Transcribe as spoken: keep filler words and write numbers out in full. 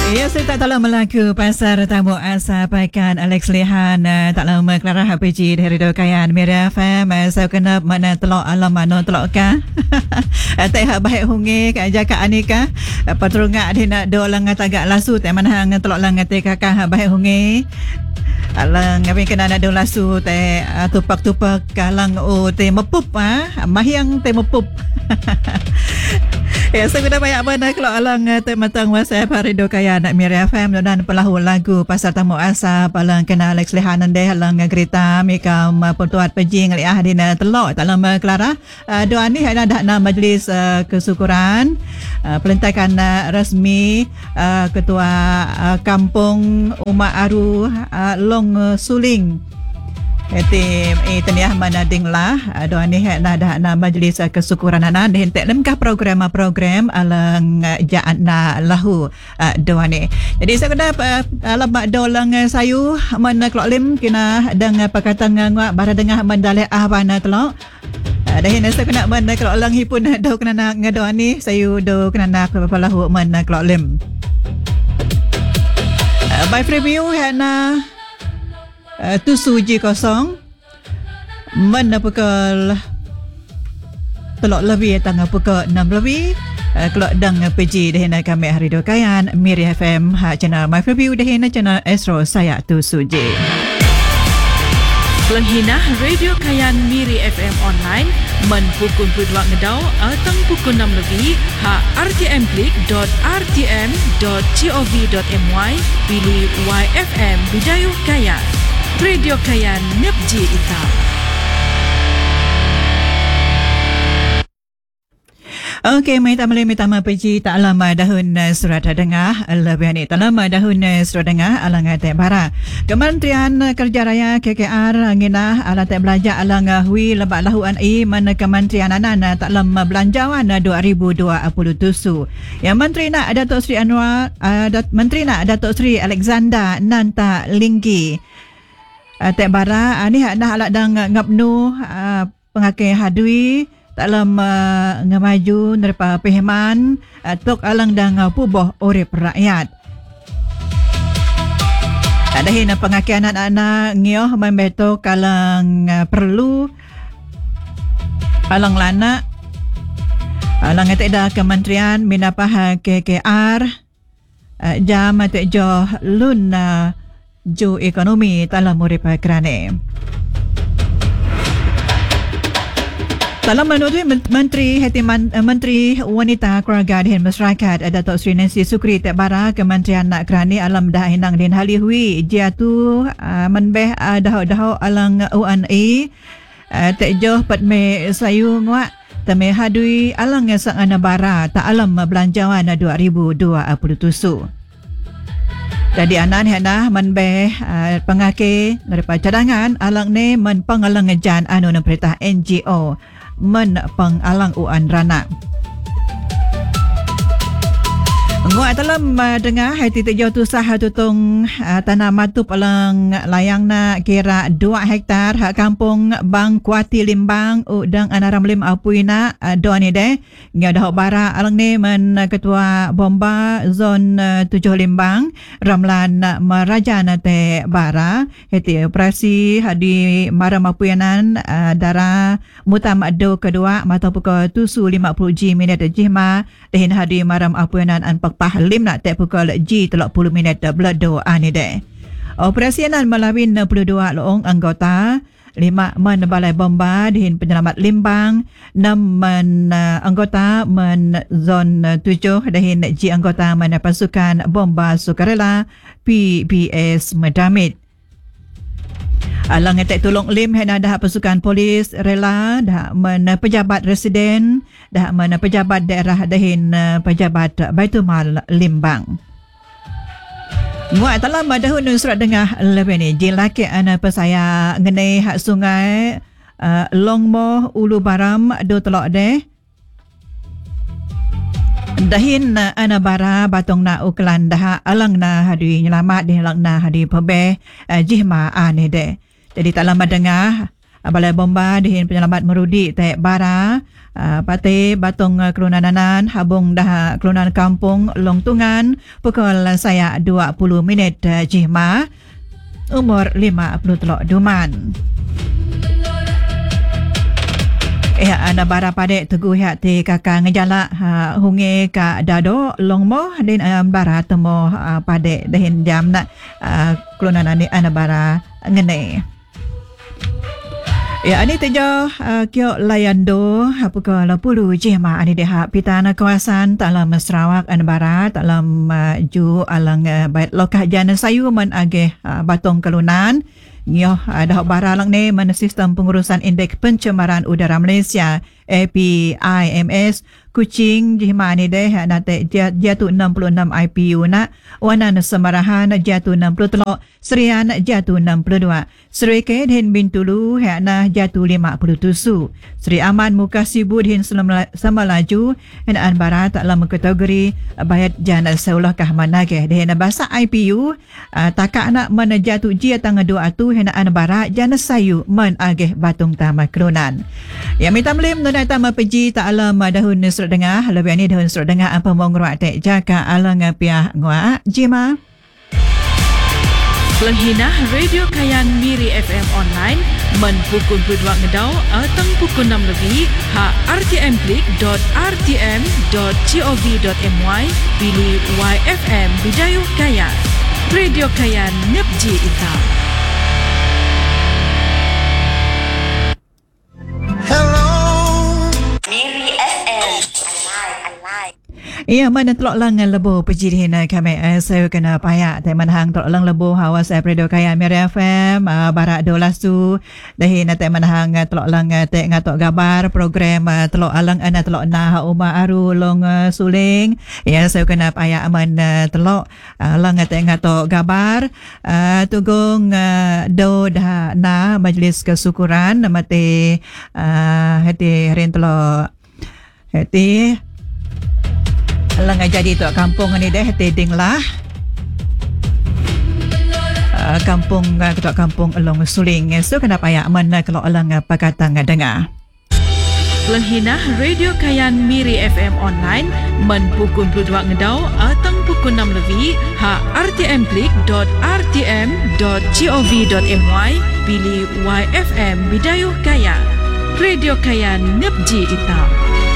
Ya, saya tak tahu melaku pasar tamu sampaikan Alex Lehan uh, tak lama Clara H P G dari Dokayan Mira F M. Uh, saya kena mana telok alam mana telok ka. Tak hak baik hungi ka jaka anika. Patrungak dia nak do lang tagak lasu tak mana hang telok lang te kakak hak baik hungi. Alang ngapi kena nak do lasu te uh, tupak-tupak kalang o te mepup ah mahiang te mepup. Ya, saya sudah banyak mana kalau alang tematang WhatsApp hari Dokayan Mira F M dan pelahu lagu pasar tamu asa palang kena Alex Lehanan deh alang gerita mika pertuat pejing li ah dina telok tak lama Clara doa ni ada dah nama majlis uh, kesyukuran uh, pelantikan uh, resmi uh, ketua uh, kampung Umat Aru uh, Long uh, Suling Tim eh teniah mana dinglah doa ni nak dah na majlis kesyukuran ana hentek lemkah program-program alang jaan na lahu doa ni. Jadi saya kena alam dolang sayu mana kelok lim kena dang pakatan ngak bara dengah mandale ah bana telok. Dah hen saya kena mana kelok lang hipun do kena nak ngadoa ni sayu do kena nak lahu mana kelok lim. By preview hana Uh, tu suji kosong mana pukul telok lebih tanggal pukul enam lebih uh, kelok dang P G dah nak kami hari Dokayan Mira F M ha channel My Review dah nak channel Astro saya tu suji Langhinah Radio Kayan Miri F M online men pukul dua ngedau atau pukul enam lebih ha r t m klik dot r t m dot gov dot m y pilih Y F M Bidayuh Kayan Radio Kayan Nepji Ita. Okey, mai tak boleh minta P G tak lama dahun surat dengar lebih ni tak lama dahun surat dengar alang te bara Kementerian Kerja Raya K K R ngina ala te belanja alang hui lebak lahuan i mana Kementerian Anan tak lama belanjawan dua ribu dua puluh tujuh. Yang Menteri nak Datuk Seri Anwar uh, Menteri nak Datuk Seri Alexander Nanta Linggi Uh, tak bara uh, ni nak alak dang ngapnu uh, pengakai hadui dalam uh, ngamaju nerpa pehman uh, tok alang dang uh, puboh urip rakyat. Ada hina pengakai anak-anak ngioh membeto kalang uh, perlu alang lana alang tak ada kementerian minapah K K R uh, jam tak joh lun uh, jo ekonomi dalam urip kerane. Dalam menurut Menteri Hetiman Menteri Wanita Keluarga dan Masyarakat Datuk Seri Nancy Sukri Tekbara Kementerian Nak Kerani alam dah hinang din halihui dia tu uh, menbeh uh, dahau-dahau alang U N A uh, tek joh patme sayu ngwa tame hadui alang sang anabara ta alam belanjawan dua ribu dua puluh tujuh. Jadi anan hana menbeh uh, pengakai daripada cadangan alang ni men pengalang ngejan anu nan perintah N G O men pengalang uan rana. Nguat dalam uh, dengar hati tejauh tu sah tutung uh, tanah matup alang layang na kira dua hektar hak kampung Bang Kuati Limbang udang anaram lim apuina uh, doa ni deh ngau dah bara alang ni men uh, ketua bomba zon uh, tujuh Limbang Ramlan uh, Meraja na te bara hati operasi hadi maram apuinan uh, dara mutam do kedua mata pukul tujuh lima puluh G minit jihma dehin hadi maram apuinan anpak pahlim nak tak pukul G tiga puluh minit belado ani deh. Operasianan melawin enam puluh dua loong anggota, lima men balai bomba dihin penyelamat Limbang, enam men uh, anggota men zon uh, tujuh dihin G anggota men pasukan bomba sukarela P B S Medamit. Alang etek tolong lim hena dah pasukan polis rela dah men pejabat residen dah men pejabat daerah dahin pejabat Baitumal Limbang. Nguat dalam dahun surat dengar lebih ni jilaki ana pesaya ngenai hak sungai uh, Longmo Ulu Baram do telok deh. Dahin ana bara batong na uklan dah alang na hadi nyelamat di alang na hadi pebeh uh, jihma ane deh. Jadi tak lama dengar Balai bomba dihin penyelamat merudi te bara uh, pate batong uh, kelunananan habung dah kelunan kampung Longtungan pukul saya dua puluh minit uh, jihma umur lima puluh telok duman. Ya ana bara padek teguh ya te kakak ngejala ha, hunge ka dado longmo din um, bara temo uh, padek dahin jam nak uh, kelunanan ni ana bara ngene. Ya ani tejo uh, kyo layando pukul puluh jema ani deha pitana kawasan dalam Sarawak an Barat dalam uh, ju alang uh, bait lokah jana sayu man age uh, batong kelunan nyoh uh, dah baralang ni mana sistem pengurusan indeks pencemaran udara Malaysia A P I M S Kuching jima ni deh nate jatuh enam puluh enam I P U nak Wanan Semarahan jatuh enam puluh telok Serian jatuh enam puluh dua Seri Ked hin Bintulu hekna jatuh lima puluh tujuh Seri Aman Mukasibud hin Semalaju henaan Barat dalam kategori bayat jana seulah kahmana ke deh bahasa I P U uh, takak nak mana jatuh jia tangga dua atu henaan Barat jana sayu men ageh batung tama kerunan ya minta melim nuna tama peji tak alam dahun surat dengar lebih ni dahun surat dengar apa mongruat tek jaka alang piah ngua jima Pelanghinah Radio Kayan Miri F M online men pukul dua ngedau atang pukul enam lebih ha r t m klik dot r t m dot gov dot my pilih Y F M Bidayuh Kayan Radio Kayan Nepji Ita. Ia mana telok lang lebo pejirin kami saya kena payak te manhang telok lang lebo hawas Radio Kayan Miri F M barak dolas tu dahin te manhang telok lang te ngatok gabar program telok alang ana telok nah uma aru long suling ya saya kena payak aman telok lang te ngatok gabar tugung do dah na majlis kesyukuran mate hati harin telok hati lang jadi tu kampung ni deh teding lah uh, kampung uh, ketua kampung Long Suling so kenapa ya mana kalau alang uh, pakatang dengar Pelanghinah Radio Kayan Miri F M online men pukul dua ngedau atang pukul enam lebih ha r t m klik dot r t m dot gov dot my pilih Y F M Bidayuh Kayan Radio Kayan Nepji Ita.